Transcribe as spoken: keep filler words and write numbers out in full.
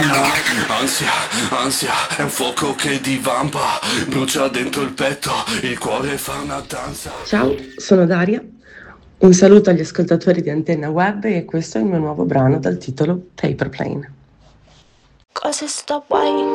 Ansia, ansia, è un fuoco che divampa, brucia dentro il petto, il cuore fa una danza. Ciao, sono Daria. Un saluto agli ascoltatori di Antenna Web e questo è il mio nuovo brano dal titolo Paper Plane. Cause it's the way